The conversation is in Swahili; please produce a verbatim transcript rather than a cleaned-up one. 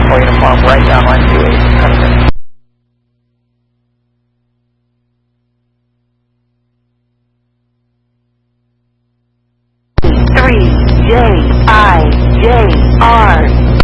four uniform, right down line two eight. three J I J R